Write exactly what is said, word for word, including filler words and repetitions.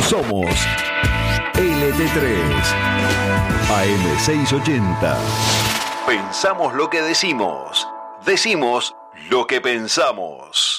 Somos L T tres A M seiscientos ochenta. Pensamos lo que decimos. Decimos lo que pensamos.